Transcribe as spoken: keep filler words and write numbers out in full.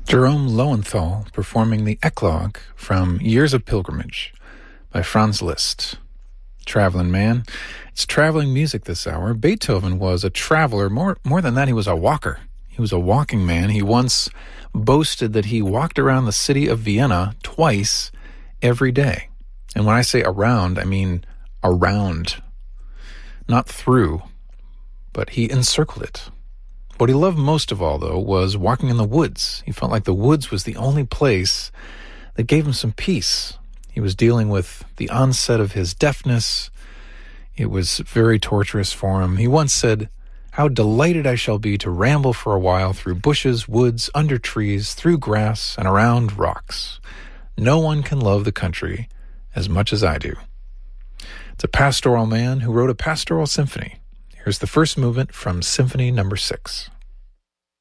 Jerome Lowenthal performing the Eclogue from Years of Pilgrimage by Franz Liszt. Traveling Man. It's traveling music this hour. Beethoven was a traveler. More, more than that, he was a walker. He was a walking man. He once boasted that he walked around the city of Vienna twice every day. And when I say around, I mean around. Not through, but he encircled it. What he loved most of all, though, was walking in the woods. He felt like the woods was the only place that gave him some peace. He was dealing with the onset of his deafness. It was very torturous for him. He once said, "How delighted I shall be to ramble for a while through bushes, woods, under trees, through grass, and around rocks. No one can love the country as much as I do." It's a pastoral man who wrote a pastoral symphony. Here's the first movement from Symphony Number Six.